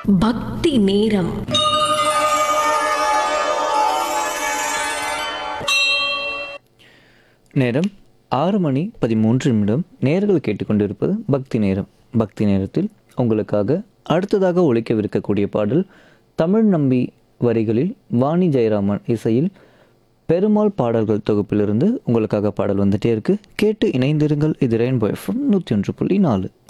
பக்தி நேரம். நேரம் 6:13. நேர்கள் கேட்டுக்கொண்டிருப்பது பக்தி நேரம். பக்தி நேரத்தில் உங்களுக்காக அடுத்ததாக ஒலிக்கவிருக்கக்கூடிய பாடல் தமிழ் நம்பி வரிகளில் வாணி ஜெயராமன் இசையில் பெருமாள் பாடல்கள் தொகுப்பிலிருந்து உங்களுக்காக பாடல் வந்துட்டே இருக்கு. கேட்டு இணைந்திருங்கள். இது ரெயின்போ எஃப்எம் 101.4.